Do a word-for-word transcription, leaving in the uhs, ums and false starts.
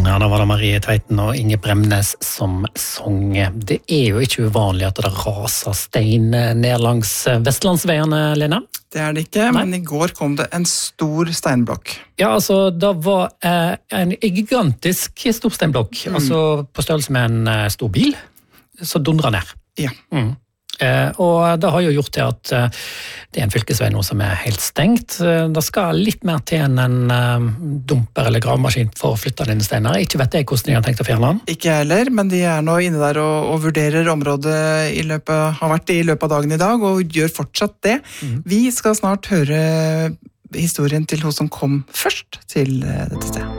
Ja, da var det Marie Tveiten og Inge Bremnes som sang. Det er jo ikke uvanlig at det raser stein ned langs Vestlandsveiene, Lena? Det er det ikke, Nei. men i går kom det en stor steinblokk. Ja, altså, det var eh, en gigantisk stor steinblokk, mm. altså på størrelse med en eh, stor bil, så dundret ned. Ja. Mm. Eh, og det har jo gjort til at eh, det er en fylkesvei nå som er helt stengt. Eh, det skal litt mer til enn en eh, dumper eller gravemaskin for å flytte denne steiner. Ikke vet jeg hvordan de har tenkt å fjerne den. Ikke heller, men de er nå inne der og, og vurderer området i løpet, har vært i løpet av dagen i dag, og gjør fortsatt det. Mm. Vi skal snart høre historien til hun som kom først til dette stedet.